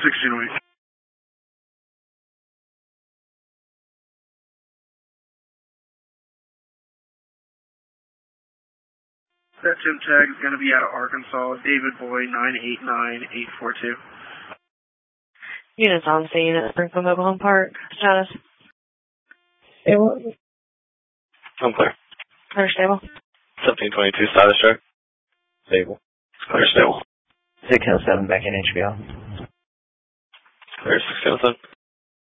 16 weeks. That Jim tag is going to be out of Arkansas. David Boy, 989842. Units on scene at Springfield Mobile Home Park. Status. Stable. I'm clear. Clear stable. 1722 status check. Stable. Clear stable. 607 back in HBO. Clear 607.